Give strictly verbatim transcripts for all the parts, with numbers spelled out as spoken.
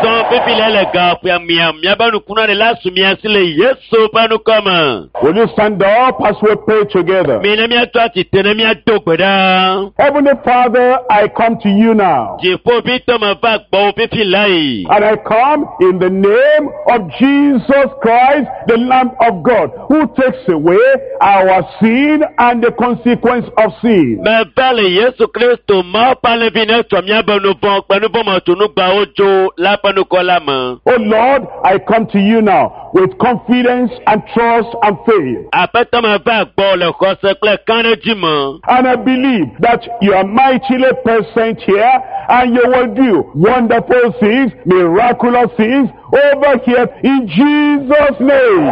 Son pépilé le gars, puis mia, mia banu kuna de la sumia sile yeso panu kama. Will you stand up as we pray together? Mina mia toi ti tene mia tokweda. Heavenly Father, I come to you now. Je faut vite me pas bon pépilé. And I come in the name of Jesus Christ, the Lamb of God, who takes away our sin and the consequence of sin. Me bale Yesu Kristo ma pale vine to mia banu bon panu bon ma tunu gba ojo la panu kola ma. Oh Lord, I come to you now with confidence and trust and faith. Apeta me ba gbo le kose kle kan di mo. And I believe that you are mightily present here and you will do wonderful things, miraculous things over here in Jesus' name.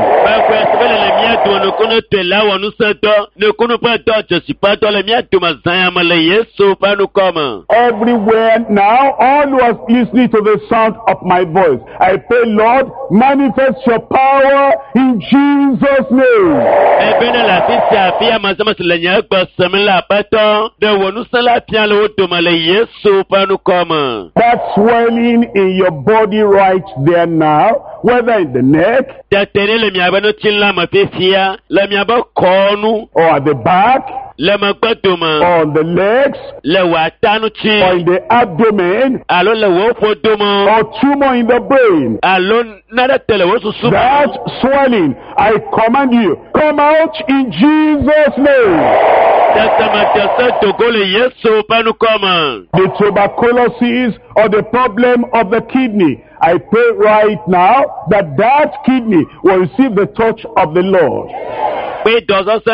Everywhere now, all who are listening to the sound of my voice, I pray, Lord, manifest your power in Jesus' name. That swelling in your body right there now, whether in the neck, or at the back, or on the legs, or in the abdomen, or tumor in the brain, that swelling, I command you, come out in Jesus' name. The tuberculosis or the problem of the kidney, I pray right now that that kidney will receive the touch of the Lord. And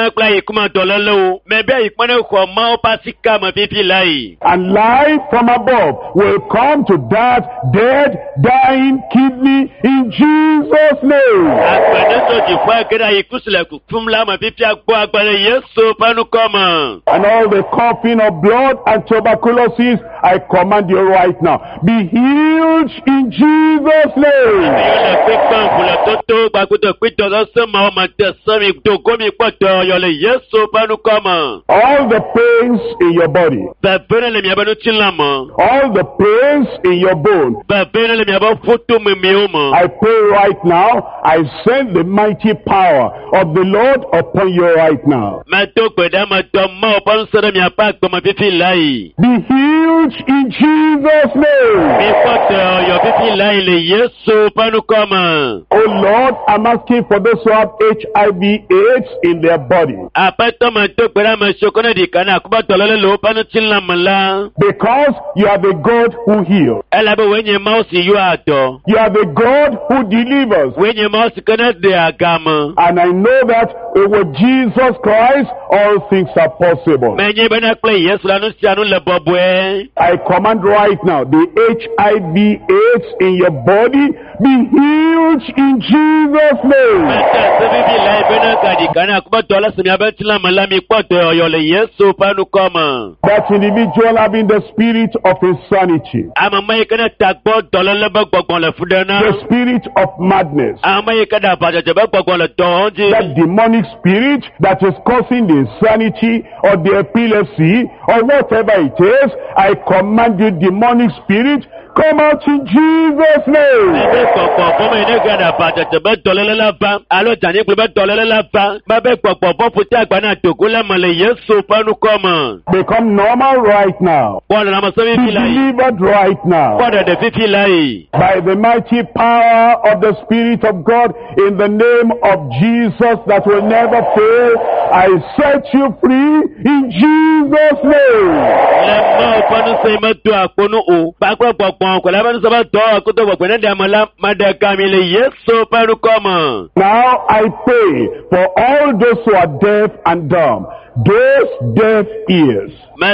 life from above will come to that dead, dying kidney in Jesus' name. And all the coughing of blood and tuberculosis, I command you right now, be healed in Jesus' name. All the pains in your body, all the pains in your bone, I pray right now, I send the mighty power of the Lord upon you right now. Be healed in Jesus' name. Oh Lord, I'm asking for those who have H I V AIDS in their body. Because you are the God who heals. You are the God who delivers. And I know that with Jesus Christ, all things are possible. I command right now, the H I V AIDS in your body, be healed in Jesus' name. That individual having the spirit of insanity, the spirit of madness, that demonic spirit that is causing the insanity or the epilepsy or whatever it is, I command you, demonic spirit, come out in Jesus' name. Become normal right now. Be delivered right now. By the mighty power of the Spirit of God, in the name of Jesus that will never fail, I set you free in Jesus' name. Now I pray for all those who are deaf and dumb, those deaf ears. I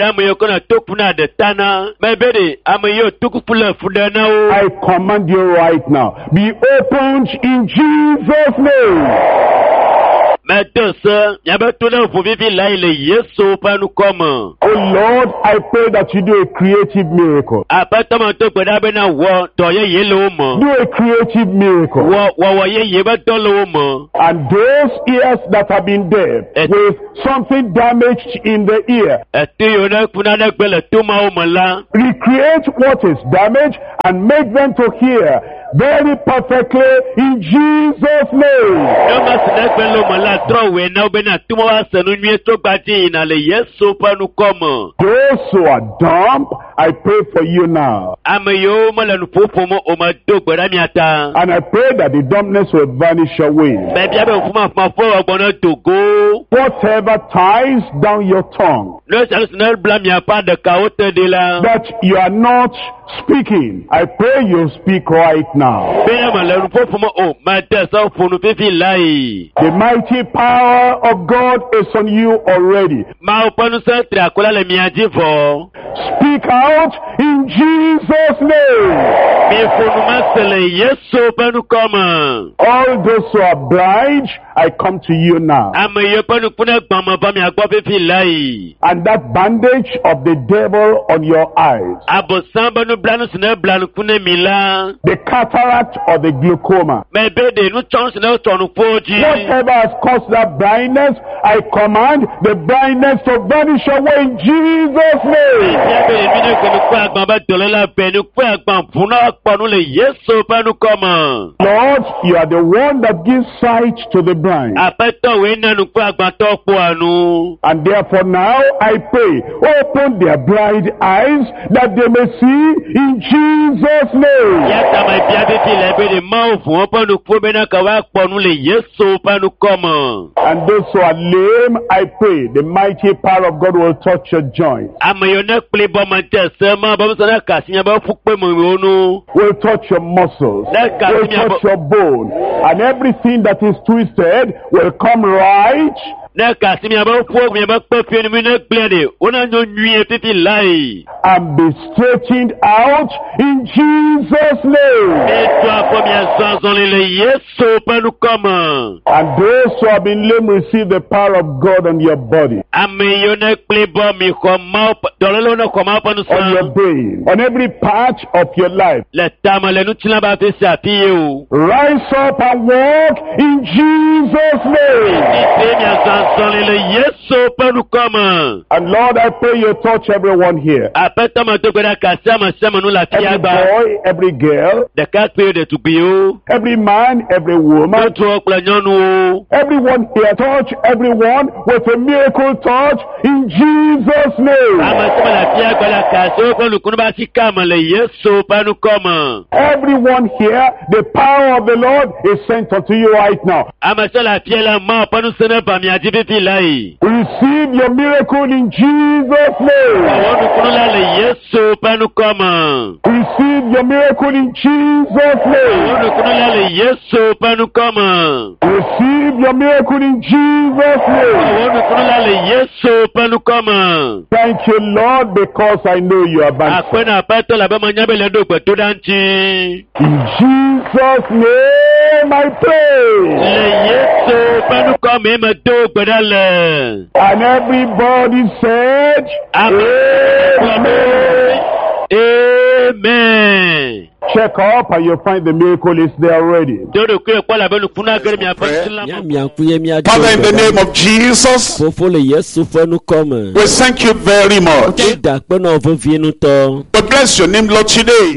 command you right now, be opened in Jesus' name. Oh Lord, I pray that you do a creative miracle. Do a creative miracle. And those ears that have been deaf with something damaged in the ear, recreate what is damaged and make them to hear very perfectly in Jesus' name. Those who are dumb, I pray for you now. And I pray that the dumbness will vanish away. Whatever ties down your tongue, that you are not speaking, I pray you speak right now. The mighty power of God is on you already. Speak out in Jesus' name. All those who are blind, I come to you now. And that bandage of the devil on your eyes, the cataract or the glaucoma, whatever has caused that blindness, I command the blindness to vanish away in Jesus' name. Lord, you are the one that gives sight to the blind. And therefore now I pray, open their blind eyes that they may see in Jesus' name. And those who are lame, I pray the mighty power of God will touch your joints. Will touch your muscles, will touch your bone, and everything that is twisted will come right and be straightened out in Jesus' name. And those who have been lame receive the power of God on your body, on your brain, on every part of your life. Rise up and walk in Jesus' name. And Lord, I pray you touch everyone here. Every boy, every girl, every man, every woman, everyone here, touch everyone with a miracle touch in Jesus' name. Everyone here, the power of the Lord is sent unto you right now. Receive your miracle in Jesus' name. Receive your miracle in Jesus' name. Receive your miracle in Jesus' name. Thank you, Lord, because I know you are answered. In Jesus' name I pray. And everybody said, Amen. Amen. Check up and you'll find the miracle is there already. Father, in the name of Jesus, we thank you very much. We bless your name, Lord, today.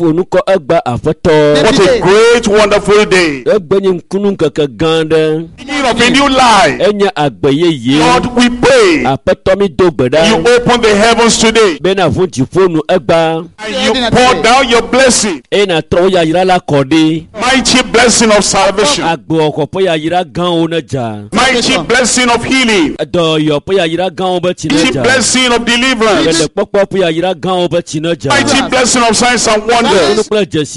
What a great, wonderful day. Beginning of a new life. Lord, we pray you open the heavens today and you pour down your blessing. Mighty blessing of salvation. Mighty blessing of healing. Mighty blessing of deliverance. Mighty blessing of signs and wonders.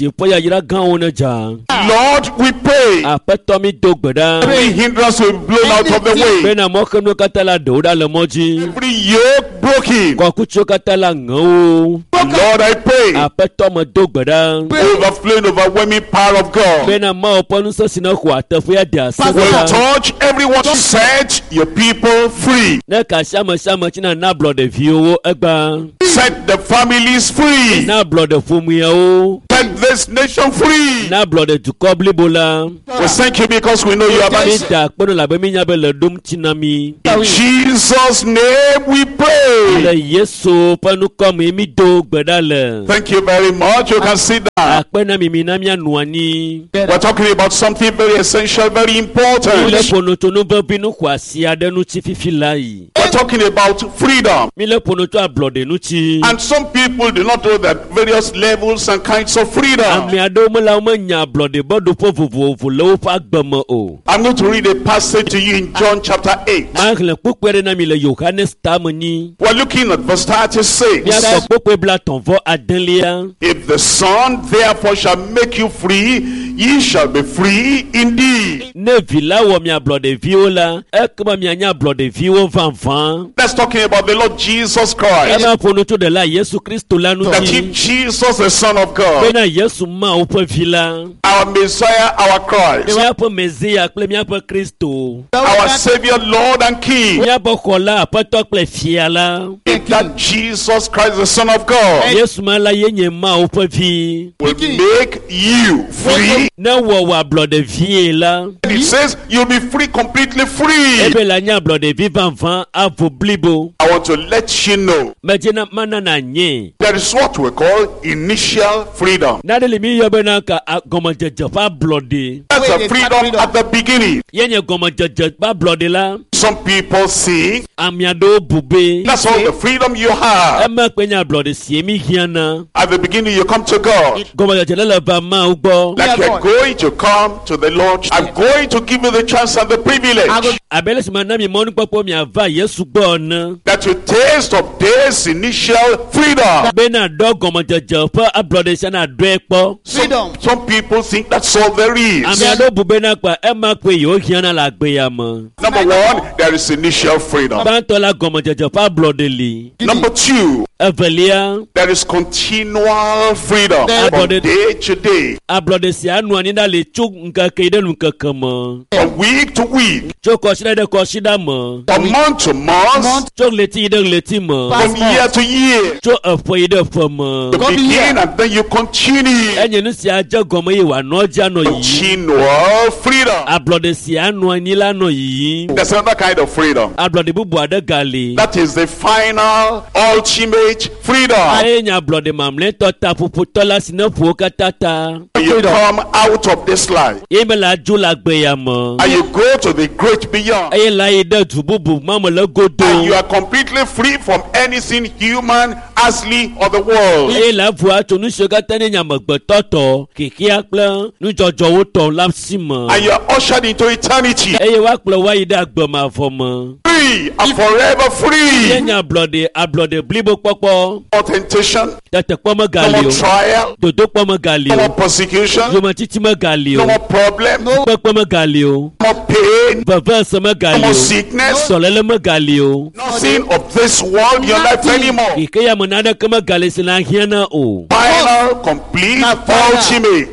Lord, we pray every hindrance will be blown out of the way. Every yoke broken. Lord, I pray overflowing, overwhelming power of God will touch everyone to set your people free. Set the families free. Set this nation free. We thank you because we know you are answered. In Jesus' name we pray. Thank you very much. You can sit down. We're talking about something very essential, very important. We're talking about freedom. And some people do not know that various levels and kinds of freedom. I'm going to read a passage to you in John chapter eight. We're looking at verse thirty-six. If the Son therefore shall make you free, ye shall be free indeed. That's talking about the Lord Jesus Christ. That if Jesus, the Son of God, our Messiah, our Christ, our Savior, Lord and King, if that Jesus Christ, the Son of God, will make you free, it says you'll be free, completely free. I want to let you know there is what we call initial freedom. That's a freedom at the beginning. Some people see that's all the freedom you have. At the beginning you come to God like you're going to come to the Lord. I'm going to give you the chance and the privilege that you taste of this initial freedom. Some, some people think that's all there is. Number one, there is initial freedom. Number two, there is continual freedom from day to day, from week to week, from month to month, from year to year. You begin and then you continue. Continual freedom. There's another kind of freedom. That is the final, ultimate freedom. When you come out of this life and you go to the great beyond, and you are completely free from anything human, earthly, or the world. And you are ushered into eternity, free and forever free. No more temptation, no more trial, no more persecution, no more problem, no more pain, no more sickness, nothing of this world in your life anymore. Final, complete, ultimate,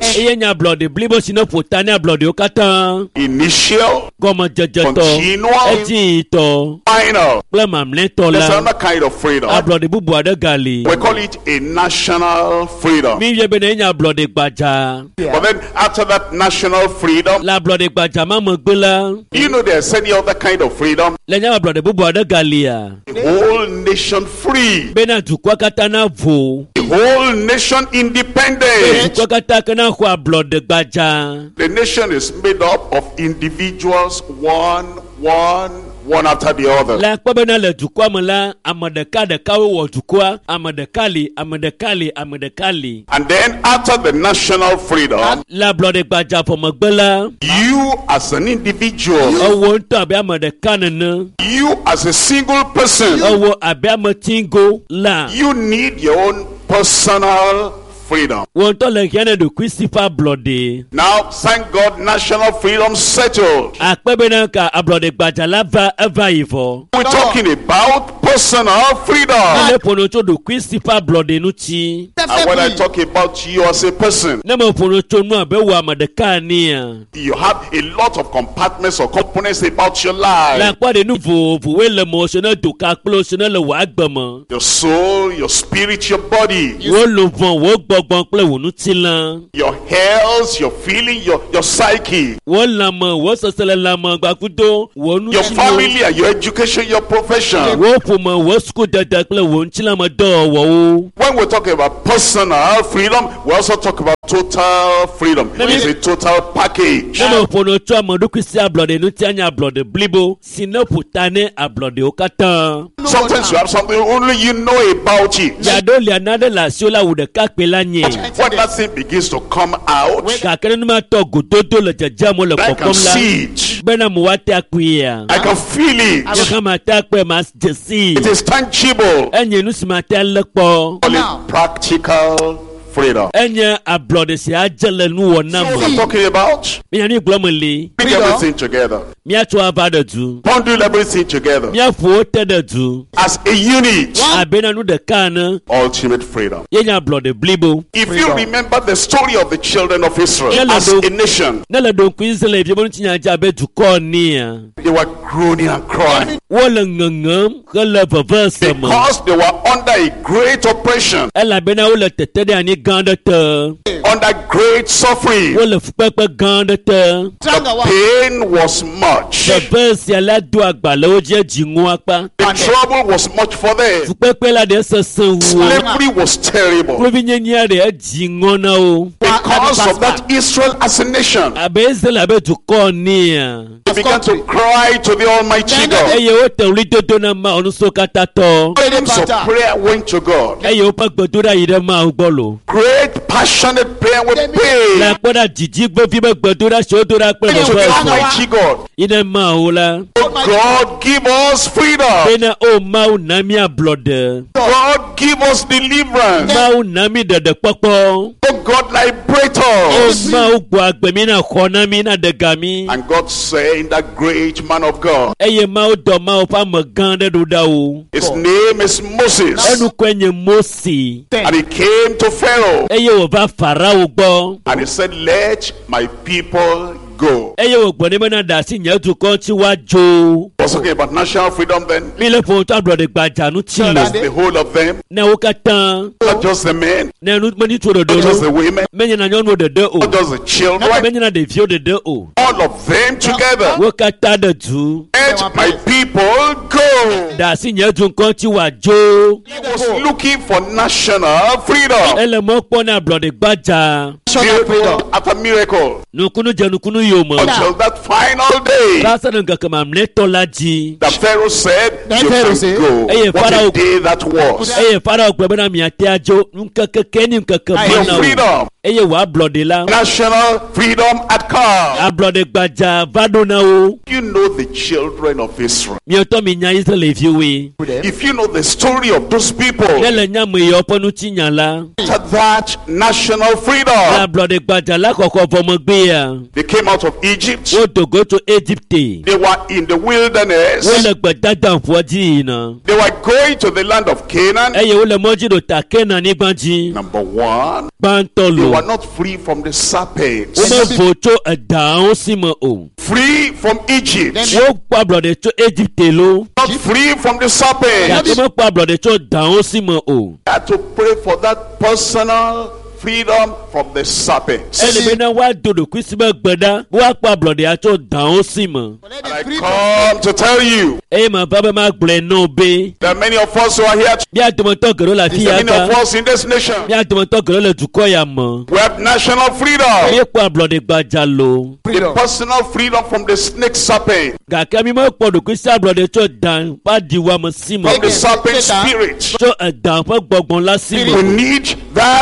initial, continual, final. There's another kind of freedom. We call it a national freedom. But then after that national freedom, you know there's any other kind of freedom. The whole nation free. The whole nation independent. The nation is made up of individuals, one, one, one after the other. And then after the national freedom, you as an individual, you as a single person, you need your own personal freedom. Wọ́n tọ́ lẹ̀ kí ẹni dò Christopher Blọ̀dé. Now, thank God, national freedom settled. Àpẹ́bẹ́ náà ka àblọ̀dé gbàjàlá va ẹ̀fà yìí fọ́. We're talking about personal freedom. Ilé pọnọ tó dò Christopher Blọ̀dé nu ti. And when I talk about you as a person, Ní mo pọnọ tó nù àbẹ̀wò àmàdéká níyà. you have a lot of compartments or components about your life. Làpàdé nu vòvò wé lè mọ̀ ṣe náà dòka kpọ́lọ́ ṣe náà lè wà á gbẹ̀mọ̀. Your soul, your spirit, your body. Wọ́n lò vọ̀n wọ́n gbọ̀gbọ̀n pẹ̀lẹ́ wò nu ti lan. Your health, your feeling, your, your psyche. Wọ́n lamọ̀ wọ́n sọ̀sẹ̀lẹ̀ lamọ̀ gbàkúndó wọ́n nu Your ti lọ. family and your education, your profession. Wọ́n pòmọ̀ wọ́n sukù dada pẹ̀lẹ́ wọ́n ti lamọ̀ dọ̀ wọ́ o. When we talk about personal freedom, we also talk about total freedom. It's a total package. Ní mo pọnọ tó àmọ̀dó Kristi àblọ̀dé nu ti ànyà àblọ̀dé blibo sinapu tani àblọ̀dé ó ká tán. Sometimes you have something only you know about it. Yàdó lè anadé la sí ó la wùdẹ̀ kápẹ́ la nyè. When that thing begins to come out, Kàkẹ́rẹ́ ni ma tọ̀ gòdòdó lè jẹjẹ́ mo lè I can kọ̀kọ́m la. see it. Bẹ́ẹ̀ náà mo wá tẹ́ àkùn yà. I can feel it. Yẹ ká máa tẹ́ àpẹ́ máa jẹ sí. It is tangible. Ẹ̀yìn inú sì máa tẹ́ lẹ́pọ̀. Call it practical freedom. Ẹ̀yìn àblọ̀dé sì á jẹ́lẹ̀ nu wọ̀ náà What I'm mọ̀. talking about, Mi yàn ní ìgbọ́mọ̀ lé. bring everything together. Mi yà tó abá dẹ̀ tu. Bundle everything together Mi yà fò ó tẹ́ dẹ̀ tu. as a unit. Àbẹ́ náà nu dẹ̀ ká náà. Ultimate freedom. Yẹ́n àblọ̀dé blibo. If you remember the story of the children of Israel as a nation, Ne le don kun Israel ebi bonu tinya ja be dukɔ nia. they were groaning and crying Wo le ngengem ke le veve seme. because they were under a great oppression, Elabena wo le tete ɖe anyi gã ɖe te. under great suffering. Wo le fukpekpe gã ɖe te. The pain was much. Veve sia la do agbalewo dzi dzi ŋu akpa. The trouble was much for them. Fukpekpe la ɖe sese wu. Slavery was terrible Klovi nyenya ɖe edzi ŋɔ na wo. because of that Israel as a nation. Abe Israel abe dukɔ nia. They began to cry to the Almighty God. Eye wo te wli dodo na ma ɔnuso katã tɔ. Hymns of prayer went to God. Eye woƒe gbedoɖa yi ɖe ma wo gbɔ lo. Great passionate prayer with pain La kpɔ ɖa didi gbevi be gbedoɖa si wodo ɖa kple to the veve sɔ. Almighty God. Yi ɖe ma wo la. Oh God, give us freedom. Bena o Mawu na mi ablɔɖe. God, give us deliverance. Mawu na mi ɖeɖe kpɔkpɔ. Oh God, liberate O us. Mawu gbɔ agbe mi na xɔ na mi na ɖe ga mi. And God said, that great man of God, Eye Mawu dɔ Mawu ƒe ame gã ɖe ɖo ɖa wo. his name is Moses. Enukɔe nye Mose. And he came to Pharaoh Eye wòva Farao gbɔ. and he said, let my people go. Eye wògblɔ ne bena ɖe asi nye dukɔ ŋuti woadzo. I was talking about national freedom then. Mi le ƒo ŋutɔ ablɔɖe gbadza ŋuti That's lo. the whole of them, Ne wo katã. not just the men, Ne nu menyi tso not ɖeɖe just the lo. women, Menye na nyɔnuwo ɖeɖe o. not just the children, Menye na ɖeviwo ɖeɖe o. all of them together. Wo katã ɖe du. Let my people go. Ɖe asi nye dukɔ ŋuti woadzo. He was looking for national freedom. Ele mɔ kpɔ ne ablɔɖe gbadza. Miracle after miracle. Nukunu dze nukunu yome. Until that final day, Va se ɖe ŋkeke mamlɛtɔ la dzi. the Pharaoh said, Then you Pharaoh can said, go. Hey, What Pharaoh- a day that was. Eye Farao gblɔ bena miate adzo ŋkeke ke ni ŋkeke Your mana o. freedom, Eye wò ablɔɖe la. national freedom had come. Ablɔɖe gbadza va ɖo na wo. You know the children of Israel. Miɔtɔ mi nya Israelviwoe. If you know the story of those people, Ne le nyame yewo ƒe ŋutinya la. after that national Le freedom, ablɔɖe gbadza la xɔxɔ vɔ megbea. they came out of Egypt. Wo do go tso Egypte. They were in the wilderness. Wole gbedada ƒua dzi yina. They were going to the land of Canaan. Eye wole mɔdzi ɖo ta Kenanyigba dzi. Number one, Gbãtɔ they lo. were not free from the serpents. Womevo tso edawo si me o. Free from Egypt. Wokpɔ ablɔɖe tso Egypte lo. Not free from the serpents. Gake mekpɔ ablɔɖe tso dawo si me o. Had to pray for that personal freedom from the serpents. Ele bena woado ɖokui si be gbe ɖa be woakpɔ ablɔɖea tso dawo si me. And I come to tell you, Eye mava be magblɔe na wo be. there are many of us who are here. Mía dometɔ geɖewo le afi There ya are many of ta. us in this nation. Mía dometɔ geɖewo le dukɔ ya me. We have national freedom. Míekpɔ ablɔɖe gbadza lo. The personal freedom from the snake serpent. Gake mi mekpɔ ɖokui si ablɔɖe tso dan ƒe adiwa me si me. From the serpent spirit. Tso edan ƒe gbɔgbɔ la si We me. need that freedom.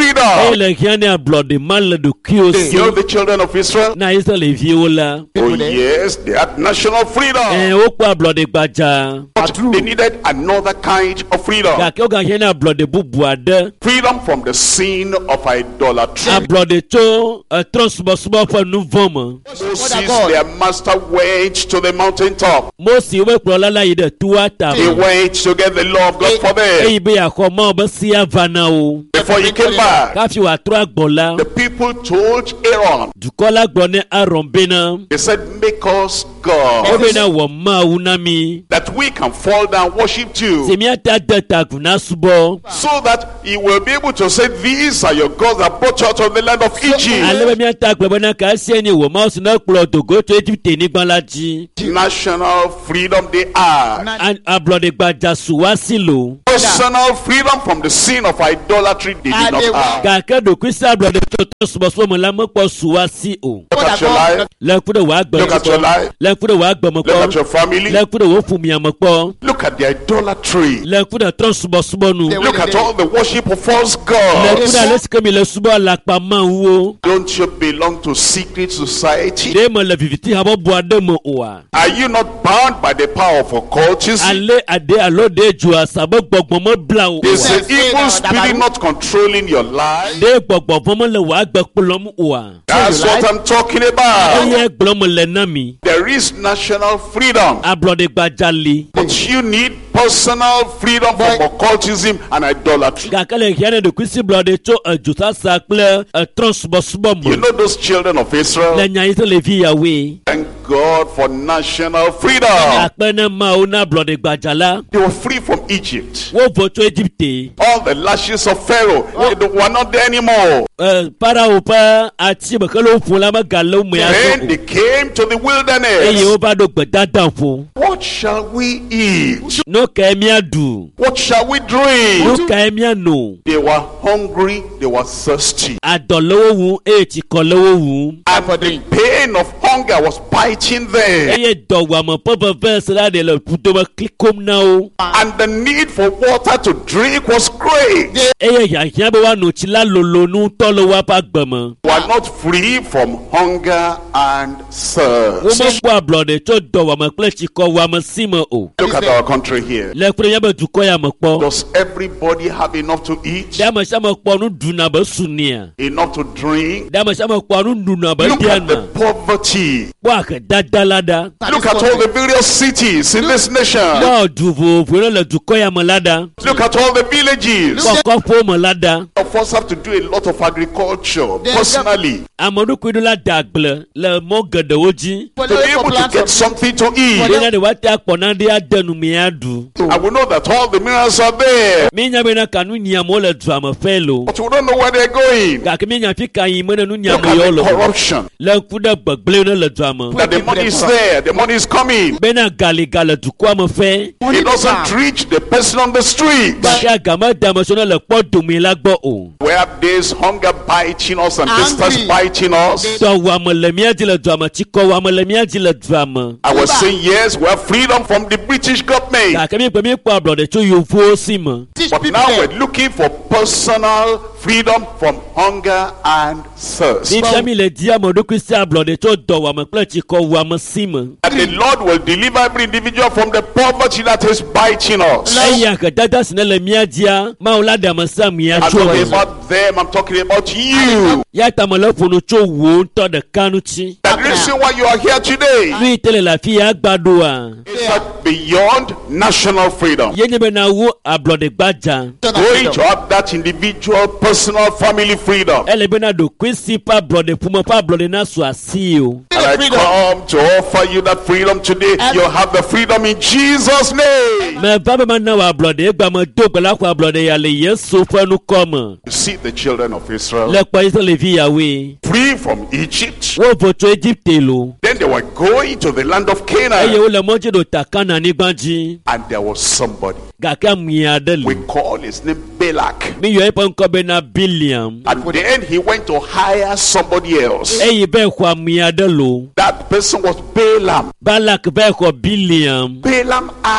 freedom. Ele hiane blood mal de They kiosi. know the children of Israel. Na Israel viola. Oh yes, they had national freedom. Eh o kwa blood gbaja. But they needed another kind of freedom. Ga ke o ga hiane blood bubuade. Freedom from the sin of idolatry. A blood to a transbosbo for nouveau. Moses, their master, went to the mountaintop. Mosi we prola la ide tuata. He went to get the law of God for them. E be akoma ba sia vana o. Before he came back, Ka fi wa tro agbola. the people told Aaron, Dukola gbone Aaron bena. they said, make us God, O bena wo ma unami. that we can fall down, worship you, Se mi ata data kuna subo. so that he will be able to say, these are your gods that brought you out of the land of Egypt. Ale mi ata gbe bona ka se ni wo ma o sina kplo to go to Egypt ni gbalaji. National freedom they are. An ablode gbaja suwasilo. Personal freedom from the sin of idolatry they did not have. Ka ke do Christian ablode to to subo so mo la mo po suwasi o. Look at your life. Le kude wa gbe. Look at your life. Le kude wa gbe mo Look at ko. your family. Le kude wo fumi ampo. Look at the idolatry. Le kude tro subo subo nu. Look at all the worship of false Le gods. kude ale sikemi le subo la pa ma wo. Don't you belong to secret society? De mo le viviti habo boade mo oa. Are you not bound by the power of occultism? Ale ade alode ju asabo gbogbo mo bla o. Is the evil spirit not controlling your life? De gbogbo mo le wa gbe polom oa. That's what I'm talking about. Eye gblomo le na mi. There is national freedom, Ablode gbajali. but you need personal freedom from occultism and idolatry. Kakale hiane de kwisi blode to ajuta sakle transbosbo You mo. know those children of Israel? Le nya ise le vi yawe. Thank God for national freedom. Akpene ma o na blode gbajala. They were free from Egypt. Wo voto Egypte. All the lashes of Pharaoh, they were not there anymore. Eh para o pa ati be kalo fun la ma galo mo ya Then so. they came to the Eye wilderness. o ba do gbeda dan fun. What shall we eat? No ka emi adu. What shall we drink? No ka emi anu. They were hungry, they were thirsty. Adolowo wu e ti ko lowo wu. And the pain of hunger was biting them. Eye dowa mo papa verse la de le puto ma klikom na o. And the need for water to drink was great. Eye ya ya be wa no ti la lolo nu to lo wa pa gbemo. We are not free from hunger and Wo thirst. mo gbo ablode to dowa mo ple ti ko wa mo simo o. Look at our country here. Le kure ya be du ko ya mo po. Does everybody have enough to eat? Da mo sha mo po nu du na ba sunia. Enough to drink? Da mo sha mo po nu du na ba Look at the diana. poverty. Wa ka dadalada. Look at all the various cities in this nation. Wa du vo vo le du ko ya mo lada. Look at all the villages. Wa ko fo mo lada. Of us have to do a lot of agriculture personally Amodu kuidu la dagle le mo gede oji. to be able to get something to Ina eat. de wate akpona de adenu mi adu. And we know that all the minerals are there, Mi nya bena kanu nya mo le du am felo. but we don't know where they're going. Ga ke mi nya fi kan yin mo nu nya Look mo at yo the lo. corruption. Le ku de gbegle ne le du am. That the money is there, the money is coming. Bena gali gale du ko am fe. It doesn't reach the person on the street. Ba ke agama damo so le po dumi la gbo o. We have this hunger biting us and distance biting us. So wa mo le mi adi le du am ti ko wa mo le mi adi le du am. I was saying yes, we have freedom from the British government. Ga ke mi pe mi po ablode to yo fu si mo. But now we're looking for personal freedom from hunger and thirst. Bi pe mi le di amodu Christian ablode to do wa mo ple ti ko wa mo si mo. And the Lord will deliver every individual from the poverty that is biting us. Eya ka dada sine le mi adia ma o la da mo sam ya I'm cho. talking about them, I'm talking about you. Ya ta mo le funu cho wo to de kanu chi. The reason why you are here today Fi tele la fi ya gbado a. is that beyond national freedom, Ye ne be na wo ablode gbaja. going to have that individual, personal, family freedom. Ele be na do kwisi pa ablode pumo pa ablode na so asi o. And I come to offer you that freedom today. You have the freedom in Jesus' name. Me ba be ma na wa ablode gba mo do gbala kwa ablode ya le Yesu fanu komo. You see the children of Israel Le pa ise le vi yawe. free from Egypt. Wo voto Egypt lo. Then they were going to the land of Eye Canaan. wo le mo je do takana ni gbanji. And there was somebody. Ga ka mi adele. We call his name Balak. Mi yo e pon ko be na billion. And then he went to hire somebody else. Eye be kwa mi adelo. That person was Balaam. Balak be ko billion. Balaam had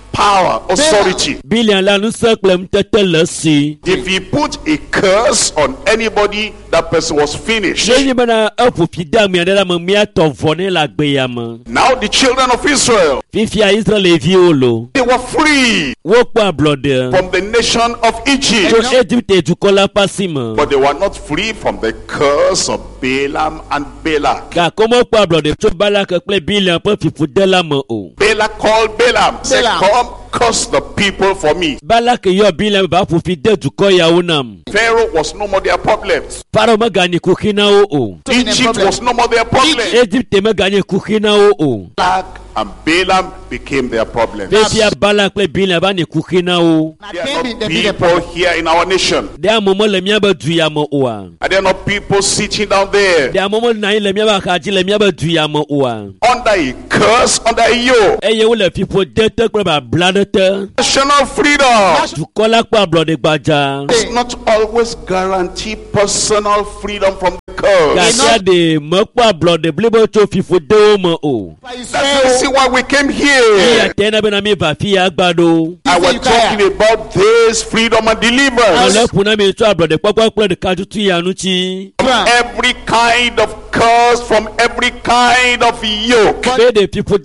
power, authority. If he put a curse on anybody, that person was finished. Now the children of Israel, they were free from the nation of Egypt, but they were not free from the curse of Balaam and Balak. Balak called Balaam, said, come, curse the people for me. Pharaoh was no more their problem. Egypt was no more their problem. Balak and Balaam became their problem. There are no people here in our nation. Are there not people sitting down there under a curse, under a yoke? National freedom does not always guarantee personal freedom from the curse. That's why we came here. I was talking about this freedom and deliverance. From every kind of curse, from every kind of yoke. Every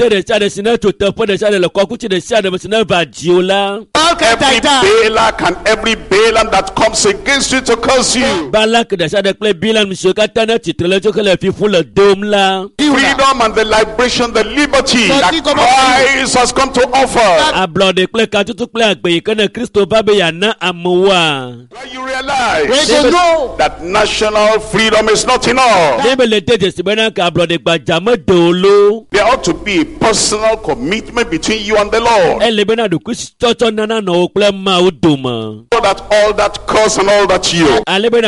Balak and every Balaam that comes against you to curse you. Freedom and the liberation, the liberty that Christ has come to offer. When you realize that national freedom is not enough, there ought to be a personal commitment between you and the Lord, so that all that curse and all that you,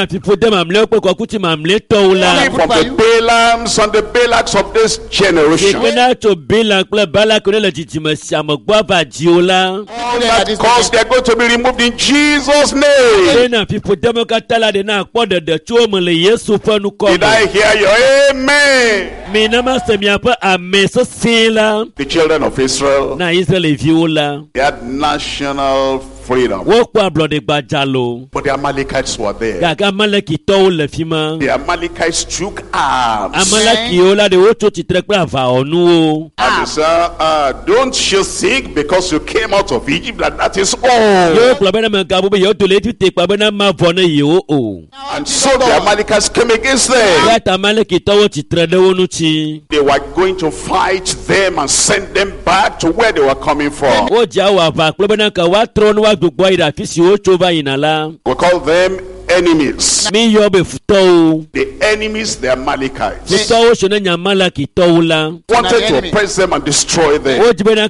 from the Balaams and the Balaks of this generation, all that curse, they are going to be removed in Jesus' name. Did I hear your amen? The children of Israel, they had national freedom, but the Amalekites were there. The Amalekites took arms. And they said, uh, don't you think because you came out of Egypt that that is all? And so the Amalekites came against them. They were going to fight them and send them back to where they were coming from. We call them enemies. The enemies, the Amalekites, wanted to oppress them and destroy them.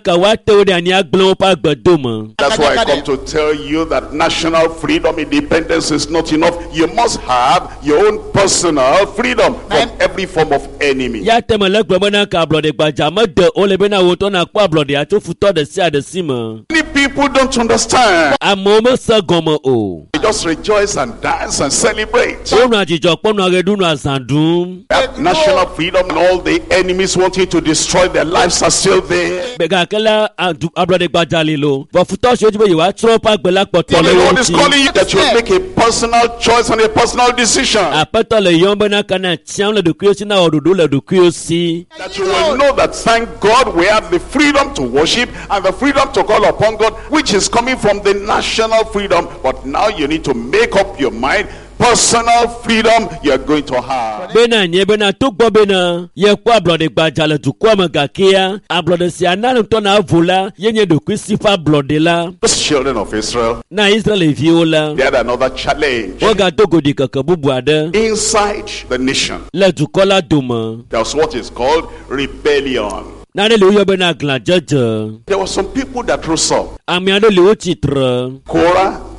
That's why I come to tell you that national freedom, independence is not enough. You must have your own personal freedom from every form of enemy. Many people don't understand. They just rejoice and dance and celebrate. That national freedom and all the enemies wanting to destroy their lives are still there. The Lord is calling you that you will make a personal choice and a personal decision. That you will know that, thank God, we have the freedom to worship and the freedom to call upon God, which is coming from the national freedom. But now you need to make up your mind. Personal freedom you are going to have. Those children of Israel, they had another challenge. Inside the nation, there was what is called rebellion. There were some people that rose up. Korah,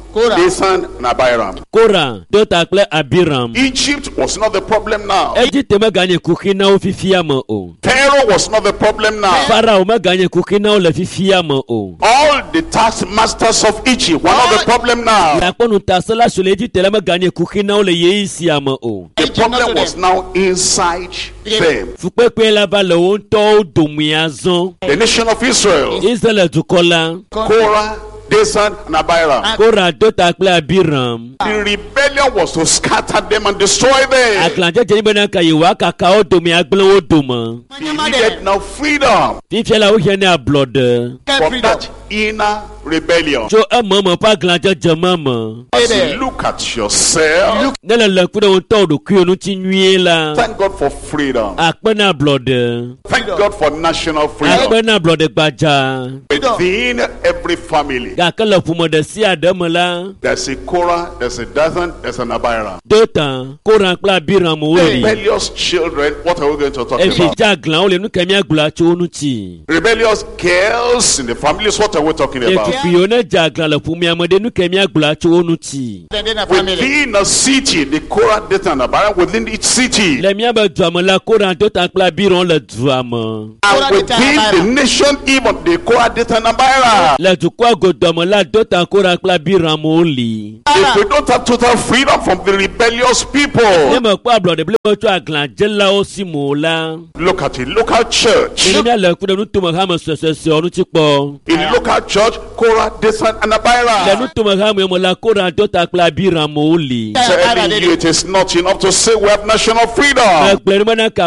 Dathan, and Abiram. Korah do takple Abiram. Egypt was not the problem now. Egypt ma ganye kukina o fifia mo o. Pharaoh was not the problem now. Pharaoh ma ganye kukina o le fifia mo o. All the task masters of Egypt were not the problem now. La ponu tasala sur Egypt la ma ganye kukina o le yeisi mo o. The problem was now inside them. Fukpepe la ba le on to domiazon. The nation of Israel. Israel dukola. Korah, Dathan, and Abiram. Korah do takple Abiram. The rebellion was to scatter them and destroy them. Aklanje jeni bena kayiwa kaka o domi agbelo o doma. They needed now freedom. Fifia o hene ablode. From that inner rebellion. So a mama pa aklanje jamama. As you look at yourself. Nela le kuda on to do kuyo no tinwie la. Thank God for freedom. Akpena blood. Thank God for national freedom. Akpena blood gbaja. Within every family. Gakala fumo de si adama la. There's a Korah, there's a Dathan, there's an Abiram. Dota, Korah kla Abiram wo ri. Rebellious children, what are we going to talk e about? Glan o le nu kemi agula cho nu ti. Rebellious girls in the families, what are we talking about? E fiona jaglan la fumi amade nu kemi agula cho nu ti. Within a city, the Korah, Dathan, and Abiram, within each city. Le miaba duama la Korah Dota kla Abiram le duama. And within the nation, even the Korah, Dathan, and Abiram. Le dukwa go duama la Dota Korah kla Abiram o li. If we don't have total freedom from the rebellious people. Ne me kwa blood ble mo cho aglan jela o si mo la. Look at it, local church. Ne le kuda nu tuma ha mo sese onu ti po. In local church, Korah, Dathan, and Abiram. Le nu tuma ha mo la Korah Dota kla Abiram o li. Telling you it is not enough to say we have national freedom. There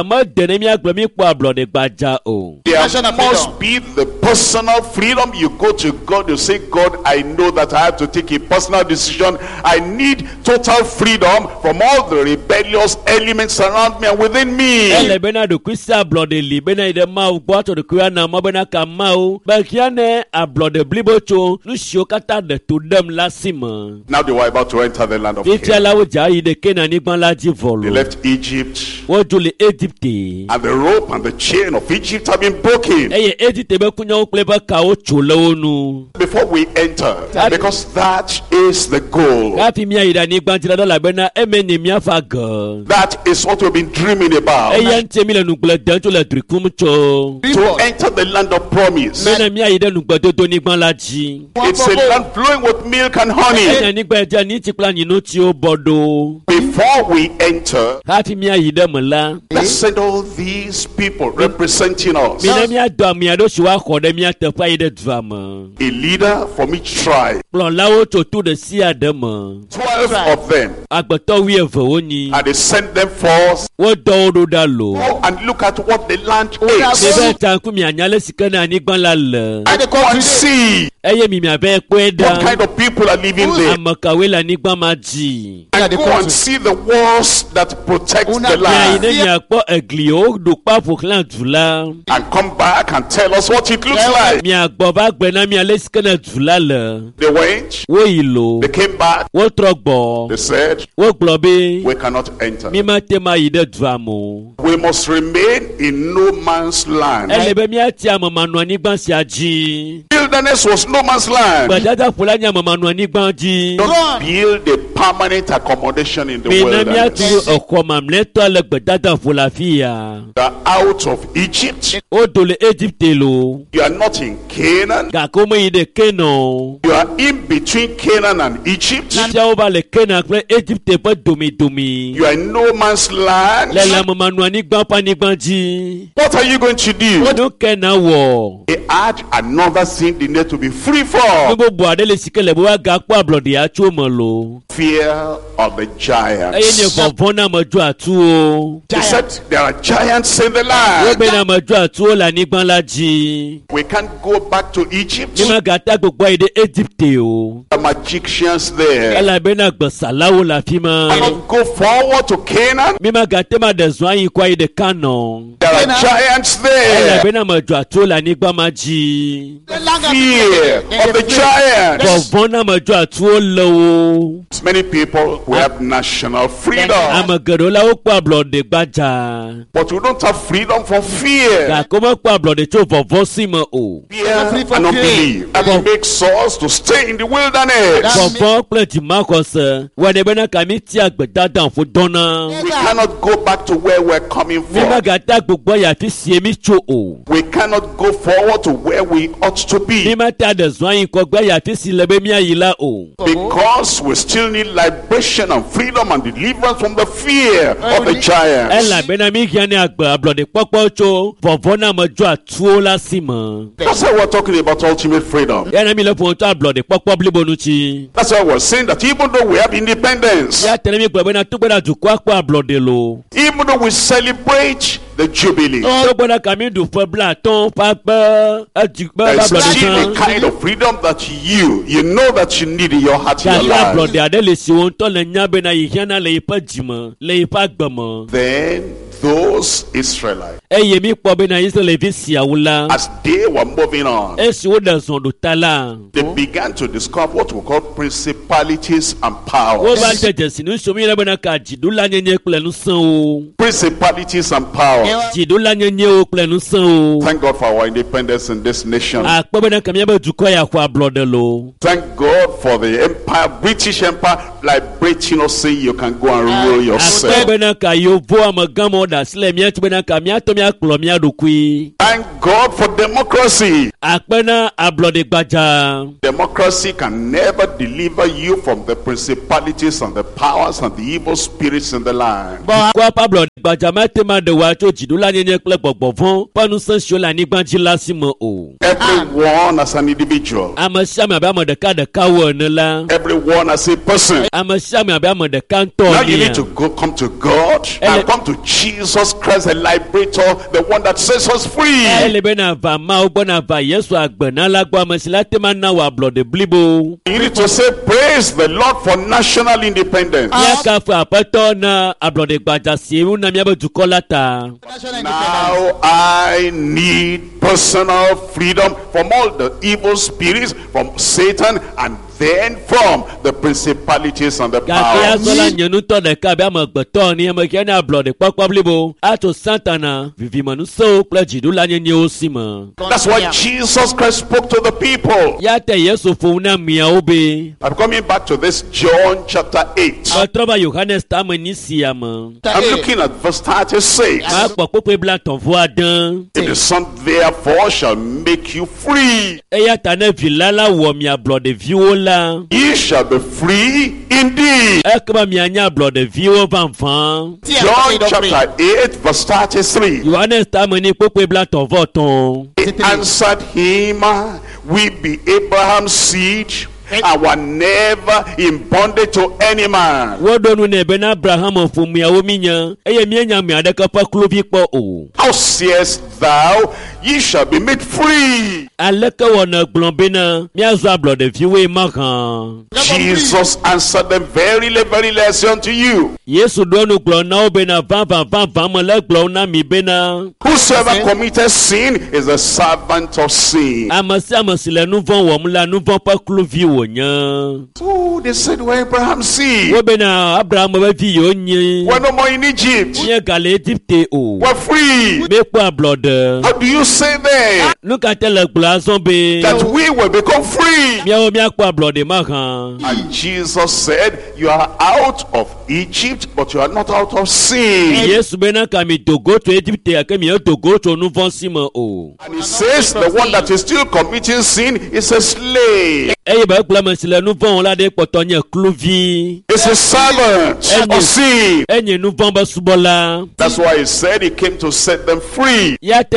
must be the personal freedom. You go to God, you say, God, I know that I have to take a personal decision. I need total freedom from all the rebellious elements around me and within me. Now they were about to enter the land of Canaan. They left Egypt, and the rope and the chain of Egypt have been broken. Before we enter, because that is the goal. That is what we've been dreaming about. To enter the land of promise. It's a land flowing with milk and honey. Before we enter, let's send all these people representing us. A leader from each tribe. Twelve of them. And they sent them forth. Go and look at what the land is. And go and see what kind of people are living there. And go and see the walls that protect the land. And come back and tell us what it looks like. They went. They came back. They said, we cannot enter. We must remain in no man's land. Wilderness was no man's land. Don't build a permanent accommodation in the wilderness. You are out of Egypt. You are not in Canaan. You are in between Canaan and Egypt. You are in no man's land. What are you going to do? They add another thing they need to be free from. Fear of the giants. They said there are giants in the land. We can't go back to Egypt. The magicians there. I not go forward to Canaan. tema de zwa yi kwa yi de kano. There are giants there. Ela bena ma jwa to la ni gba ma ji. Fear of the giants. Vovona ma jwa to lo. Many people we have national freedom. Amagadola o kwa blood de gbaja. But we don't have freedom from fear. Ka koma kwa blood de cho vovosi ma o. Fear and unbelief. And it makes us to stay in the wilderness. Vovo plenty marcos. When bena kamiti agbeda dan fo dona. We cannot go back to where we're coming from. We cannot go forward to where we ought to be. Because we still need liberation and freedom and deliverance from the fear of the giants. That's why we're talking about ultimate freedom. That's why we're saying that even though we have independence, even though we celebrate the Jubilee, there's still a kind of freedom that you, you know that you need in your heart in your life. Then those Israelites, as they were moving on, they began to discover what we call principalities and powers. Principalities and powers. Thank God for our independence in this nation. Thank God for the empire, British Empire, liberating us, saying you can go and rule yourself. Thank God for democracy. Democracy can never deliver you from the principalities and the powers and the evil spirits in the land. Everyone as an individual, everyone as a person. Now you need to go come to God and come to Jesus Christ, the liberator, the one that sets us free. You need to say, praise the Lord for national independence. Now I need personal freedom from all the evil spirits, from Satan, and then from the principalities and the powers. That's why Jesus Christ spoke to the people. I'm coming back to this John chapter eight. I'm looking at verse thirty-six. If the Son therefore shall make you free, ye shall be free indeed. John chapter eight verse thirty-three. He answered him, we be Abraham's seed, and were never in bondage to any man. How sayest thou, ye shall be made free? Jesus answered them, verily, verily, I say unto you, whosoever committeth sin is a servant of sin. Oh, they said, we're Abraham's seed. We're no more in Egypt. We're free. How do you say then that we will become free? And Jesus said, you are out of Egypt, but you are not out of sin. And he says, the one that is still committing sin is a slave. It's a servant of sin. That's why he said he came to set them free. That's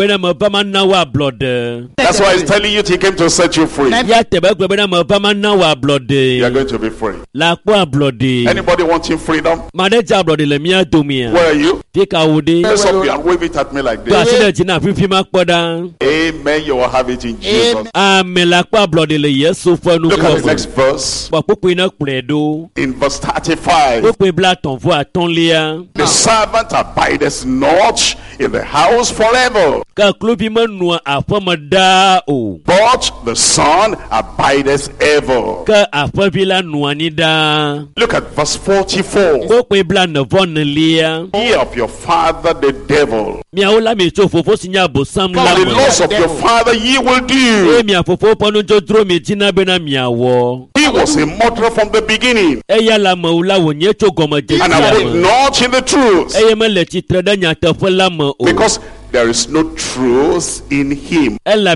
why he's telling you he came to set you free. You are going to be free. Anybody wanting freedom? Where are you? Let's up here and wave it at me like this. Amen. You will have it in Jesus. Look at the next verse. In verse thirty-five. The servant abideth not in the house forever, but the son abideth ever. Look at verse forty-four. Ye of your father the devil, for the laws of your father ye will do. He was a murderer from the beginning, and abode not in the truth, because there is no truth in him.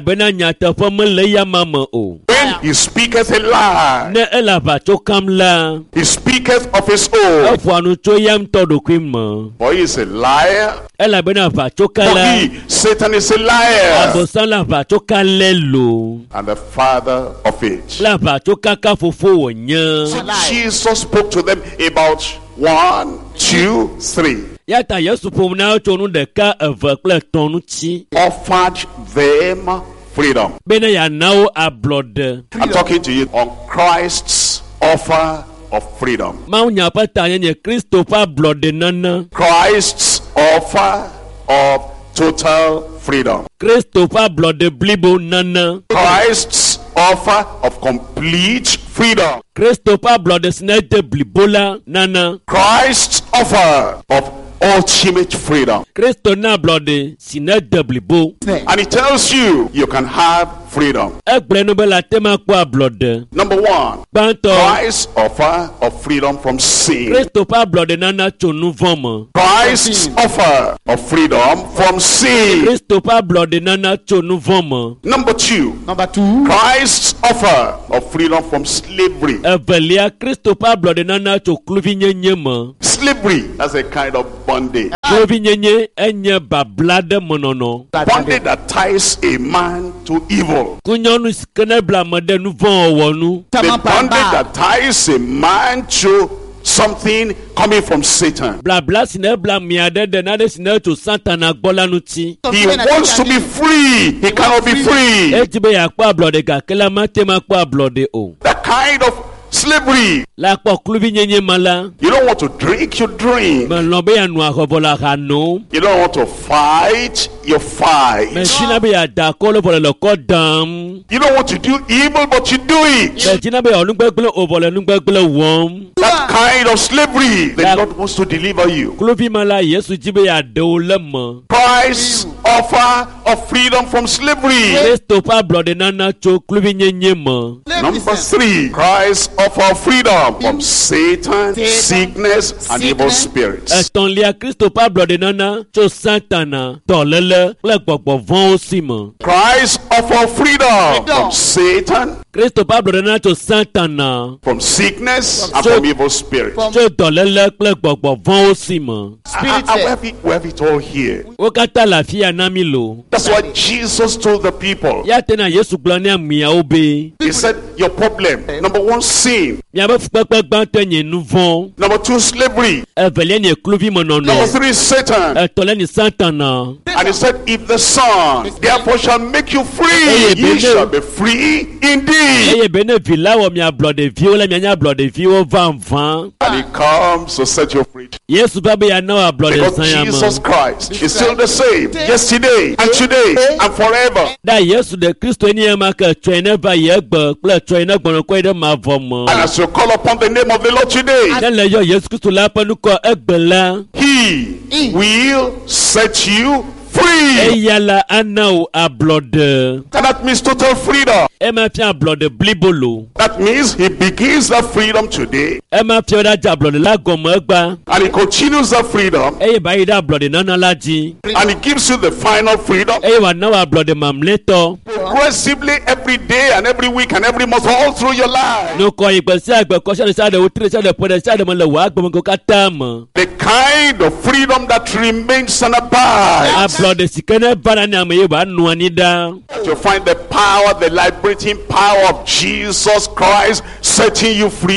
When he speaketh a lie, he speaketh of his own, for he is a liar. For he, Satan, is a liar, and the father of it. So Jesus spoke to them about one, two, three. Offered them freedom. I'm talking to you on Christ's offer of freedom. Christ's offer of total freedom. Christ's offer of complete freedom. Christ's offer of ultimate freedom. And it tells you you can have freedom. Number one, Christ's offer of freedom from sin. Christ's offer of freedom from sin. Number two, Number two, Christ's offer of freedom from slavery. Slavery, that's a kind of bondage. Bondage that ties a man to evil. The bondage that ties a man to something coming from Satan. He wants to be free. He cannot be free. That kind of slavery. You don't want to drink, you drink. You don't want to fight, you fight. You don't want to do evil, but you do it. That kind of slavery, the Lord wants to deliver you. Christ's offer of freedom from slavery. Number three, Christ's offer of freedom from Satan, sickness, and evil spirits. Christ offer freedom from Satan, from sickness, and from evil spirits. I, I, we, have it, we have it all here. That's what Jesus told the people. He said, your problem, number one, sin. Number two, slavery. Number three, Satan. And he said, if the Son therefore shall make you free, ye shall be free indeed. And he comes to set you free. Because Jesus Christ is still the same yesterday and today and forever. And as you call upon the name of the Lord today, He will set you free. And that means total freedom. That means he begins the freedom today, and he continues the freedom, and he gives you the final freedom progressively every day and every week and every month, all through your life. The kind of freedom that remains and abides. To find the power, the liberating power of Jesus Christ setting you free,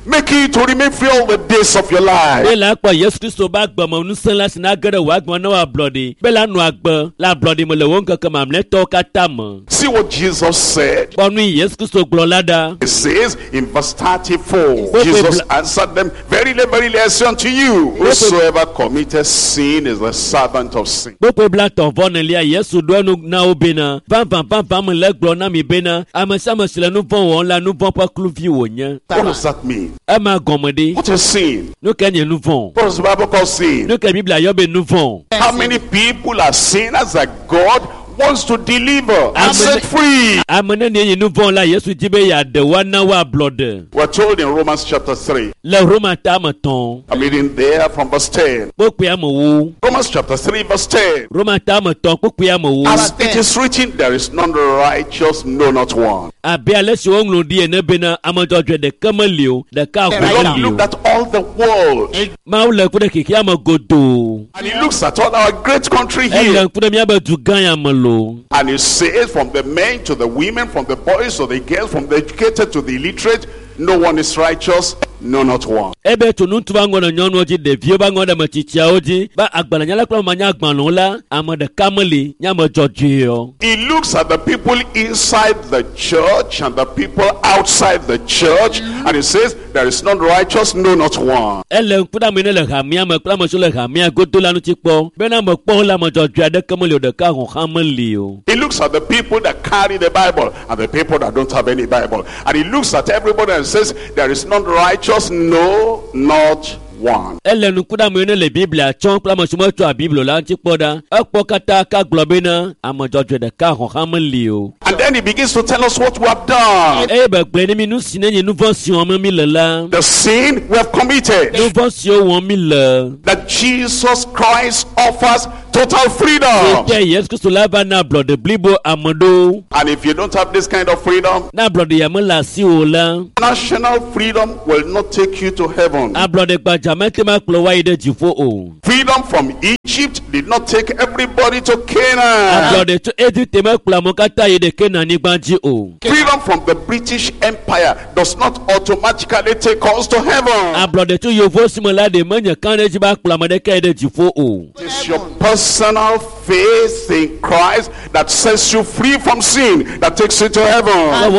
Make it to remain free all the days of your life. Bela kwa Yesu Kristo ba gba mo nusan la sina gere wa gba na wa bloody. Bela nu agba la bloody mo le won kankan ma mle to kata mo. See what Jesus said. Bonu Yesu Kristo glolada. It says in verse thirty-four, Jesus answered them, verily, verily, I say unto you, whosoever committed sin is the servant of sin. Bopo bla ton vonelia Yesu do nu na obena. Pam pam pam pam le glo na mi bena. Amasa mo sile nu von won la nu von pa kluvi wonya. What does that mean? Ama gomede. What is sin? Nu kenye nu von. What does the Bible call sin? Nu ke Biblia yo be nu von. How many people are sinners that God wants to deliver and set free? Amene ne nu von la Yesu jibe ya de wana wa blood. We're told in Romans chapter three. Le Roma ta maton. I'm reading there from verse ten. Bokwe amowo. Romans chapter three verse ten. Roma ta maton bokwe amowo. As it is written, there is none righteous, no, not one. Abi alesi wonglo di ene bena amajodwe de kamalio de ka God looked at all the world. Ma ule kude kiki amagodo. And he looks at all our great country here. Ele kude mi aba duganya malo. And he says, from the men to the women, from the boys to the girls, from the educated to the illiterate, no one is righteous, no, not one. Ebe to nuntu bangono nyono oji de vie bangono machichia oji ba agbala nyala kwa manya agbano la amade kamali nyama jojio. He looks at the people inside the church and the people outside the church, and he says, there is none righteous, no, not one. Ele kuda mine le hamia me kula mo le hamia godo la nu tikpo bena mo kpo la mo jojio de kamali de ka ho hamali o. He looks at the people that carry the Bible and the people that don't have any Bible, and he looks at everybody and says, there is none righteous, no, not one. Ele nukuda mwene le Biblia chon kula masumo to a Biblo la antipoda akpo kata ka globena amajodwe de ka ho hamlio. And then he begins to tell us what we have done. E ba gble ni mi nu sine ni nu vonsion mo mi lela. The sin we have committed. Nu vonsion won mi le. That Jesus Christ offers total freedom. Yes, Christ lava na blood blibo amado. And if you don't have this kind of freedom, na blood yamala si ola. National freedom will not take you to heaven. A blood gbaja metema klowa ide jifo o. Freedom from Egypt did not take everybody to Canaan. A blood to edite me klamo kata ide Canaan ni gbanji o. Freedom from the British Empire does not automatically take us to heaven. A blood to yovo simola de manya kaneji ba klamo de ka ide jifo o. It is your personal faith in Christ that sets you free from sin, that takes you to heaven.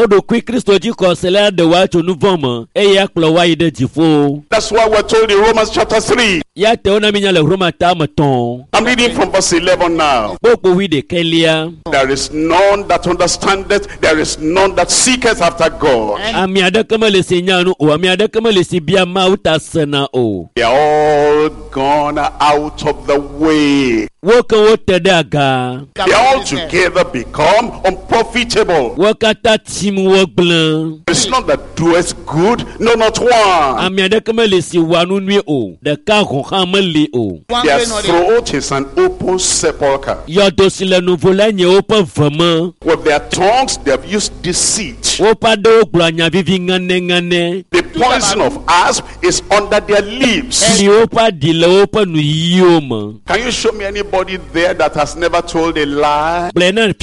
That's why we're told in Romans chapter three. I'm reading from verse eleven now. There is none that understandeth, there is none that seeketh after God. They are all gone out of the way. They all together become unprofitable. It's not that doeth good, no, not one. Their throat is an open sepulchre. With their tongues they have used deceit. The poison of asp is under their lips. Can you show me anybody there that has never told a lie?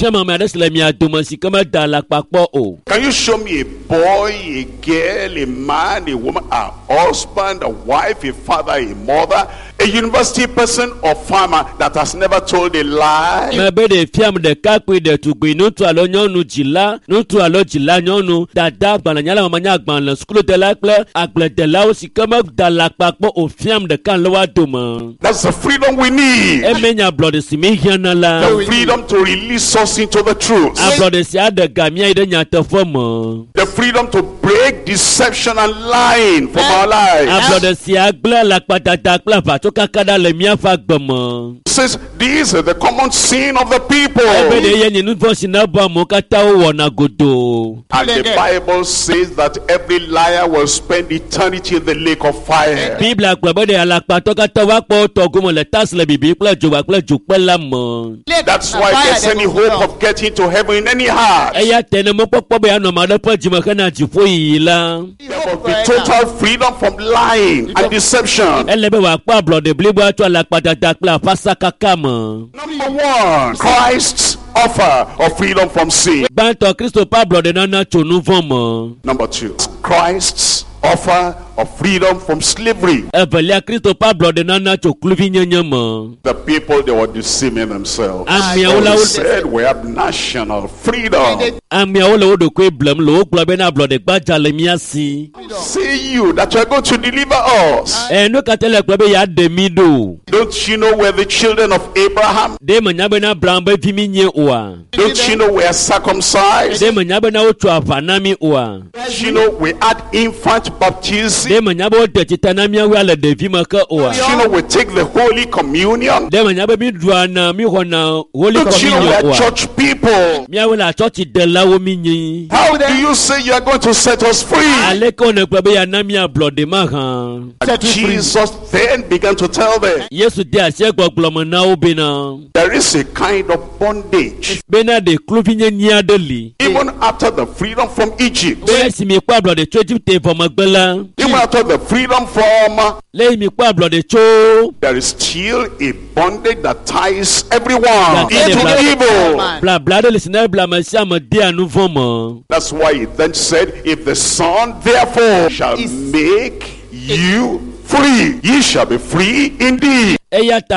Can you show me a boy, a girl, a man, a woman, a husband, a wife, a father, a mother, a university person or farmer that has never told a lie? That's the freedom we need. The freedom to release us into the truth. The freedom to break deception and lying from our lives. It says these are the common sin of the people. And the Bible says that every liar will spend eternity in the lake of fire. That's why if there's any hope of getting to heaven in any heart, there will be total freedom from lying and deception. Number one, Christ's offer of freedom from sin. Number two, Christ's offer of freedom from slavery. The people, they were deceiving themselves. They said we have national freedom. See you that you are going to deliver us. Don't you know we're the children of Abraham? Don't you know we are circumcised? Don't you know we had infant baptism? Don't you know we take the Holy Communion? Don't you know we are church people? How do you say you are going to set us free? And Jesus then began to tell them, there is a kind of bondage even after the freedom from Egypt, even after the freedom from, there is still a bondage that ties everyone into evil. That's why he then said, if the Son therefore shall make you free, ye shall be free indeed. That,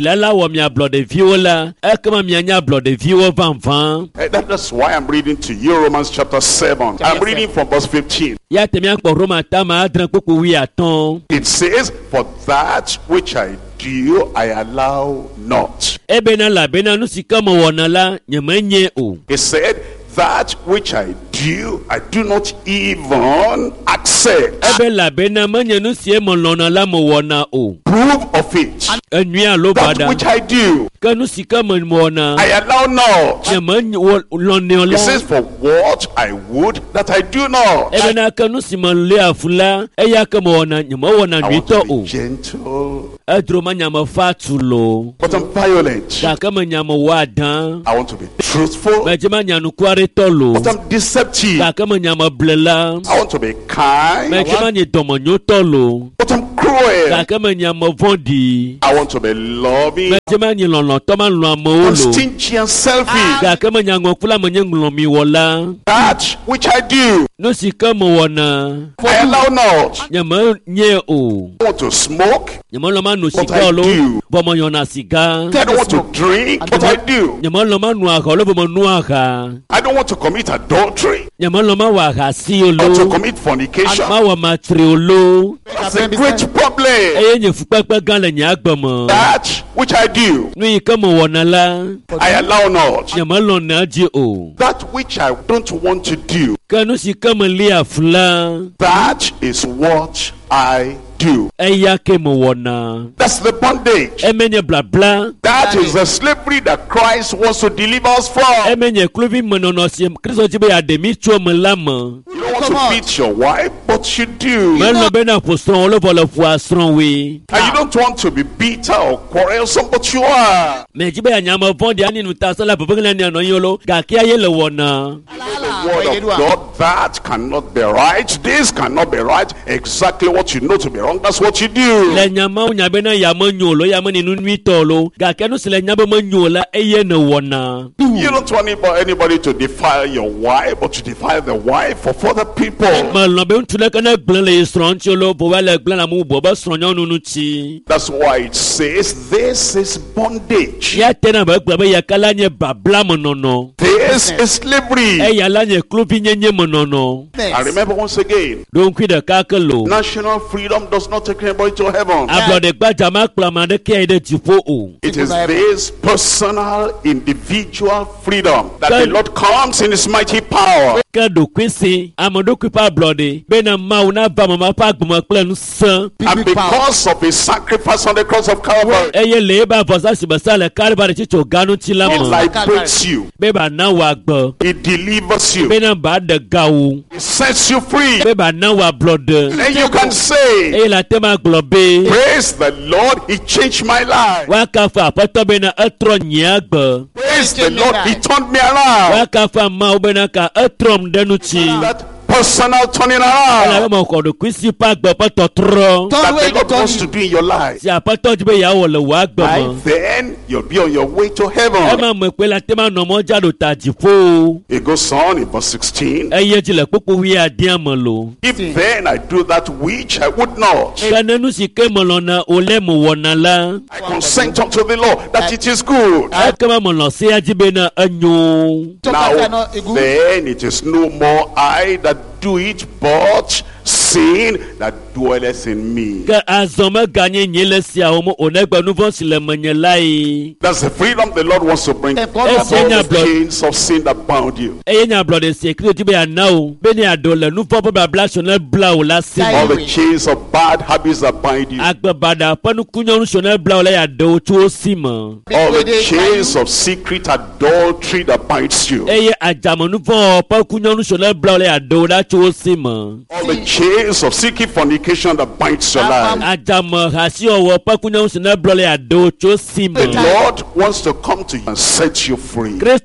that's why I'm reading to you Romans chapter seven. I'm reading from verse fifteen. It says, for that which I do, I allow not. It said, that which I do, I do not even accept. Proof of it. That which I do, I allow not. It says, for what I would, that I do not. I want to be gentle, but I'm violent. I want to be truthful, but I'm deceptive. I want to be kind, but I'm cruel. I want to be loving, I'm stingy and selfish. That which I do, I allow not. I want to smoke, but I do. I don't want to drink, but I do. I don't want to commit adultery or to commit fornication. That's a great problem. That which I do, I allow not. That which I don't want to do, that is what I do. That's the bondage. That is the slavery that Christ wants to deliver us from. You don't want to beat your wife, but you do. And you don't want to be bitter or quarrelsome, but you are. The word of God, that cannot be right. This cannot be right. Exactly what you know to be wrong, that's what you do. You don't want anybody, anybody to defile your wife, but to defile the wife of other people. That's why it says this is bondage. This is slavery. I remember once again, national freedom does not take anybody to heaven. It is this personal, individual freedom that the Lord comes in His mighty power. And because of His sacrifice on the cross of Calvary, it liberates you. It delivers you. It sets you free. And you can say, praise the Lord, He changed my life. Praise the Lord, He turned me around. That personal turning around that the Lord wants to do in your life. By then, you'll be on your way to heaven. It goes on in verse sixteen. If then I do that which I would not, I consent unto the Lord that it is good. Now then it is no more I that do it, but sin that dwelleth in me. That's the freedom the Lord wants to bring. All the chains of sin that bound you. All the chains of bad habits that bind you. All the chains of secret adultery that binds you. All the chains of secret fornication that binds your life. The Lord wants to come to you and set you free. Why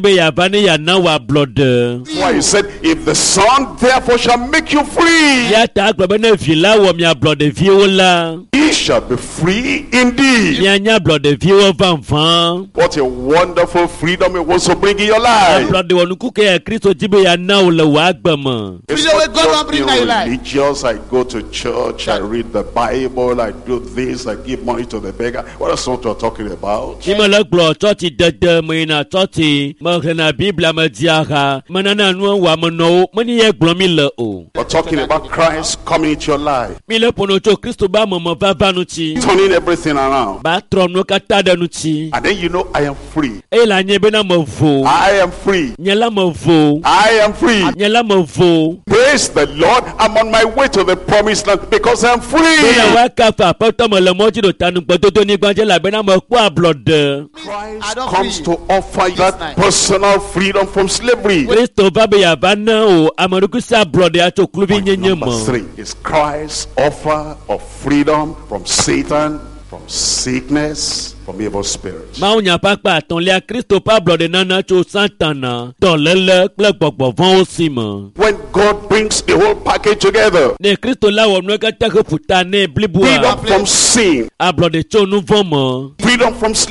he said, if the Son therefore shall make you free, he shall be free indeed. What a wonderful freedom it wants to bring in your life. It's not just being religious. I go to church, I read the Bible, I do this, I give money to the beggar. What else what we're talking about? We're talking about Christ coming into your life, turning everything around. And then you know, I am free. I am free. I am free. Praise the Lord, I'm on my way to the promised land because I'm free. Christ comes to offer that personal freedom from slavery. Number three is Christ's offer of freedom from Satan, from sickness, from evil spirits. When God brings the whole package together, freedom from sin, freedom from